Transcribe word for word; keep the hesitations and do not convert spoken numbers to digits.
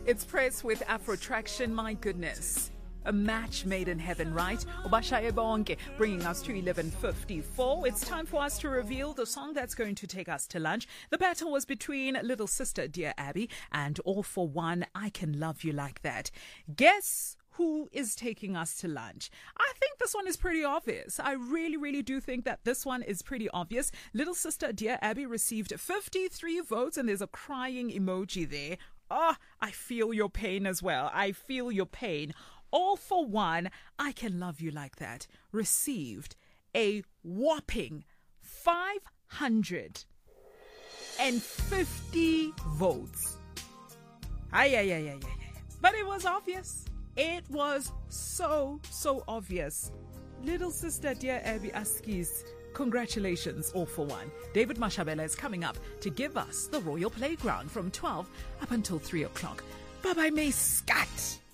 It's Press with Afro Traction. My goodness. A match made in heaven, right? Obashaye bonke, bringing us to eleven fifty-four. It's time for us to reveal the song that's going to take us to lunch. The battle was between Little Sister, Dear Abby, and All for One, I Can Love You Like That. Guess who is taking us to lunch? I think this one is pretty obvious. I really, really do think that this one is pretty obvious. Little Sister, Dear Abby received fifty-three votes, and there's a crying emoji there. Oh, I feel your pain as well. I feel your pain. All for One, I Can Love You Like That received a whopping five hundred fifty votes. Ay, ay, ay, ay, ay, ay. But it was obvious. It was so, so obvious. Little Sister, Dear Abby Askis, congratulations, All for One. David Mashabela is coming up to give us the Royal Playground from twelve up until three o'clock. Bye-bye, May Scott.